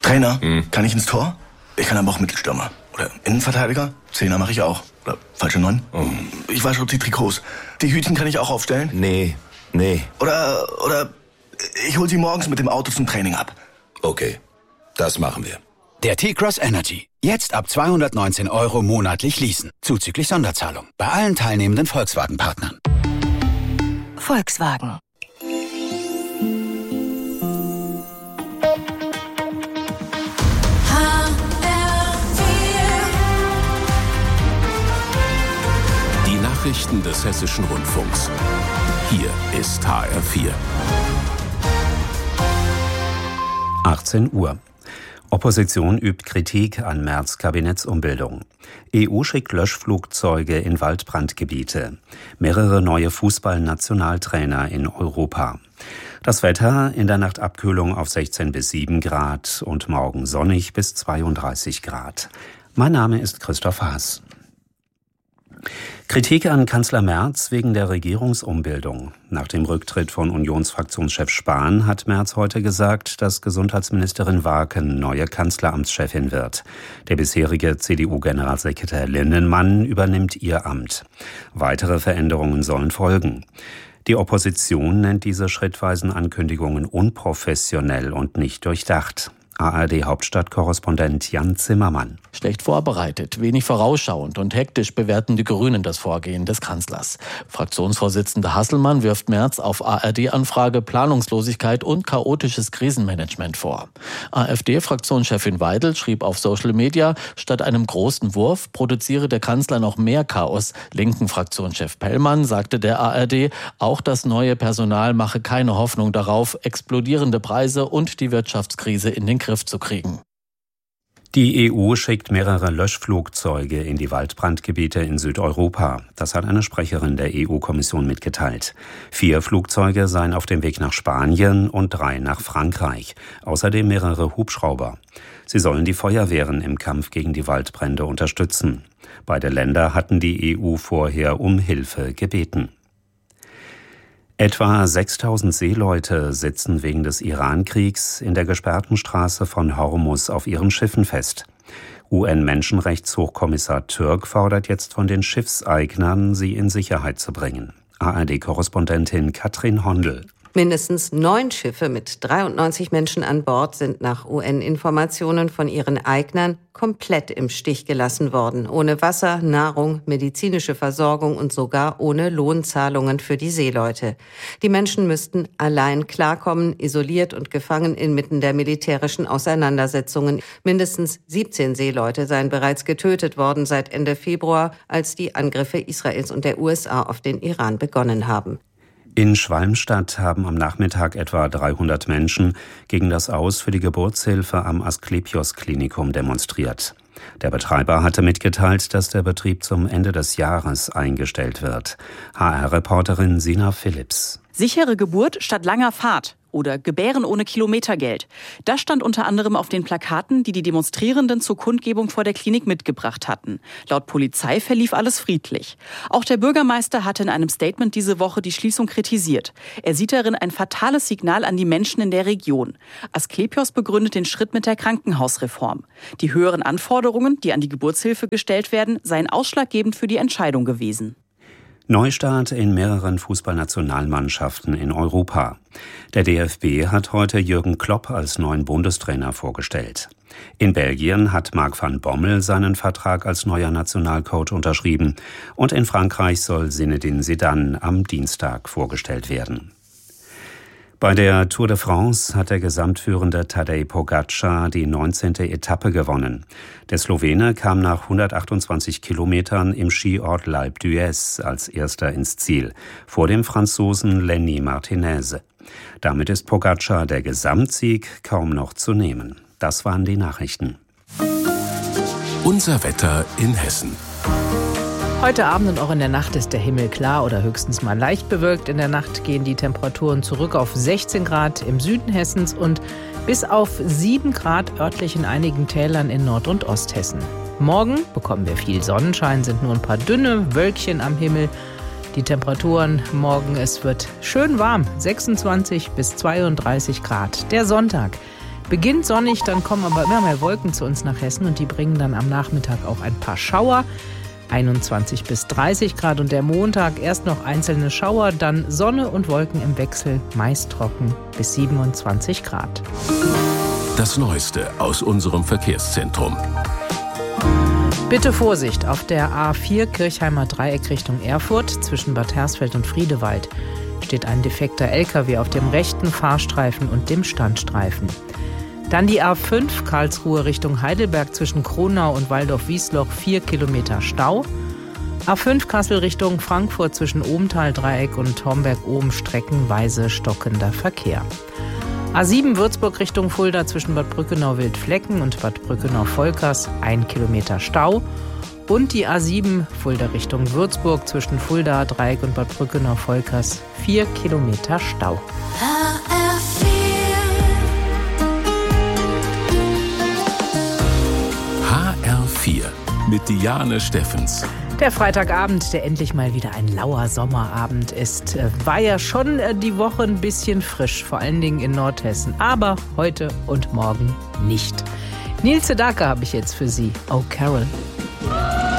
Trainer, kann ich ins Tor? Ich kann aber auch Mittelstürmer. Oder Innenverteidiger? Zehner mache ich auch. Oder falsche 9? Ich wasche die Trikots. Die Hütchen kann ich auch aufstellen? Nee. Oder ich hol sie morgens mit dem Auto zum Training ab. Okay, das machen wir. Der T-Cross Energy. Jetzt ab 219 € monatlich leasen. Zuzüglich Sonderzahlung. Bei allen teilnehmenden Volkswagen-Partnern. Volkswagen. Die Nachrichten des Hessischen Rundfunks. Hier ist HR4. 18 Uhr. Opposition übt Kritik an Merz' Kabinettsumbildung. EU schickt Löschflugzeuge in Waldbrandgebiete. Mehrere neue Fußball-Nationaltrainer in Europa. Das Wetter: in der Nacht Abkühlung auf 16 bis 7 Grad und morgen sonnig bis 32 Grad. Mein Name ist Christoph Haas. Kritik an Kanzler Merz wegen der Regierungsumbildung. Nach dem Rücktritt von Unionsfraktionschef Spahn hat Merz heute gesagt, dass Gesundheitsministerin Waaken neue Kanzleramtschefin wird. Der bisherige CDU-Generalsekretär Lindenmann übernimmt ihr Amt. Weitere Veränderungen sollen folgen. Die Opposition nennt diese schrittweisen Ankündigungen unprofessionell und nicht durchdacht. ARD-Hauptstadtkorrespondent Jan Zimmermann. Schlecht vorbereitet, wenig vorausschauend und hektisch bewerten die Grünen das Vorgehen des Kanzlers. Fraktionsvorsitzender Hasselmann wirft Merz auf ARD-Anfrage Planungslosigkeit und chaotisches Krisenmanagement vor. AfD-Fraktionschefin Weidel schrieb auf Social Media, statt einem großen Wurf produziere der Kanzler noch mehr Chaos. Linken Fraktionschef Pellmann sagte der ARD, auch das neue Personal mache keine Hoffnung darauf, explodierende Preise und die Wirtschaftskrise in den Griff zu kriegen. Die EU schickt mehrere Löschflugzeuge in die Waldbrandgebiete in Südeuropa. Das hat eine Sprecherin der EU-Kommission mitgeteilt. 4 Flugzeuge seien auf dem Weg nach Spanien und 3 nach Frankreich. Außerdem mehrere Hubschrauber. Sie sollen die Feuerwehren im Kampf gegen die Waldbrände unterstützen. Beide Länder hatten die EU vorher um Hilfe gebeten. Etwa 6.000 Seeleute sitzen wegen des Iran-Kriegs in der gesperrten Straße von Hormuz auf ihren Schiffen fest. UN-Menschenrechtshochkommissar Türk fordert jetzt von den Schiffseignern, sie in Sicherheit zu bringen. ARD-Korrespondentin Katrin Hondel. Mindestens 9 Schiffe mit 93 Menschen an Bord sind nach UN-Informationen von ihren Eignern komplett im Stich gelassen worden. Ohne Wasser, Nahrung, medizinische Versorgung und sogar ohne Lohnzahlungen für die Seeleute. Die Menschen müssten allein klarkommen, isoliert und gefangen inmitten der militärischen Auseinandersetzungen. Mindestens 17 Seeleute seien bereits getötet worden seit Ende Februar, als die Angriffe Israels und der USA auf den Iran begonnen haben. In Schwalmstadt haben am Nachmittag etwa 300 Menschen gegen das Aus für die Geburtshilfe am Asklepios-Klinikum demonstriert. Der Betreiber hatte mitgeteilt, dass der Betrieb zum Ende des Jahres eingestellt wird. HR-Reporterin Sina Phillips. Sichere Geburt statt langer Fahrt oder Gebären ohne Kilometergeld. Das stand unter anderem auf den Plakaten, die die Demonstrierenden zur Kundgebung vor der Klinik mitgebracht hatten. Laut Polizei verlief alles friedlich. Auch der Bürgermeister hatte in einem Statement diese Woche die Schließung kritisiert. Er sieht darin ein fatales Signal an die Menschen in der Region. Asklepios begründet den Schritt mit der Krankenhausreform. Die höheren Anforderungen, die an die Geburtshilfe gestellt werden, seien ausschlaggebend für die Entscheidung gewesen. Neustart in mehreren Fußballnationalmannschaften in Europa. Der DFB hat heute Jürgen Klopp als neuen Bundestrainer vorgestellt. In Belgien hat Marc van Bommel seinen Vertrag als neuer Nationalcoach unterschrieben. Und in Frankreich soll Zinedine Zidane am Dienstag vorgestellt werden. Bei der Tour de France hat der gesamtführende Tadej Pogačar die 19. Etappe gewonnen. Der Slowene kam nach 128 Kilometern im Skiort L'Alpe d'Huez als erster ins Ziel, vor dem Franzosen Lenny Martinez. Damit ist Pogačar der Gesamtsieg kaum noch zu nehmen. Das waren die Nachrichten. Unser Wetter in Hessen. Heute Abend und auch in der Nacht ist der Himmel klar oder höchstens mal leicht bewölkt. In der Nacht gehen die Temperaturen zurück auf 16 Grad im Süden Hessens und bis auf 7 Grad örtlich in einigen Tälern in Nord- und Osthessen. Morgen bekommen wir viel Sonnenschein, sind nur ein paar dünne Wölkchen am Himmel. Die Temperaturen morgen, es wird schön warm, 26 bis 32 Grad. Der Sonntag Beginnt sonnig, dann kommen aber immer mehr Wolken zu uns nach Hessen und die bringen dann am Nachmittag auch ein paar Schauer. 21 bis 30 Grad und der Montag erst noch einzelne Schauer, dann Sonne und Wolken im Wechsel, meist trocken bis 27 Grad. Das Neueste aus unserem Verkehrszentrum. Bitte Vorsicht, auf der A4 Kirchheimer Dreieck Richtung Erfurt zwischen Bad Hersfeld und Friedewald steht ein defekter LKW auf dem rechten Fahrstreifen und dem Standstreifen. Dann die A5 Karlsruhe Richtung Heidelberg zwischen Kronau und Waldorf-Wiesloch 4 Kilometer Stau. A5 Kassel Richtung Frankfurt zwischen Ohmtal-Dreieck und Homberg-Ohm streckenweise stockender Verkehr. A7 Würzburg Richtung Fulda zwischen Bad Brückenau-Wildflecken und Bad Brückenau-Volkers 1 Kilometer Stau. Und die A7 Fulda Richtung Würzburg zwischen Fulda-Dreieck und Bad Brückenau-Volkers 4 Kilometer Stau. HR4 mit Diane Steffens. Der Freitagabend, der endlich mal wieder ein lauer Sommerabend ist, war ja schon die Woche ein bisschen frisch, vor allen Dingen in Nordhessen. Aber heute und morgen nicht. Nils Sedaka habe ich jetzt für Sie. Oh, Carol.